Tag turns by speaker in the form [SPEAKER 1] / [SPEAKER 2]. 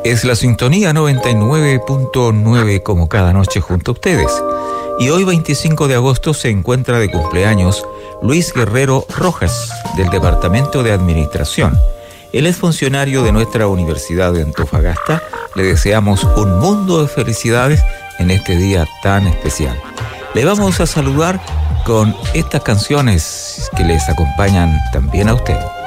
[SPEAKER 1] Es la sintonía 99.9 como cada noche junto a ustedes. Y hoy 25 de agosto se encuentra de cumpleaños Luis Guerrero Rojas, del Departamento de Administración. Él es funcionario de nuestra Universidad de Antofagasta. Le deseamos un mundo de felicidades en este día tan especial. Le vamos a saludar con estas canciones que les acompañan también a usted.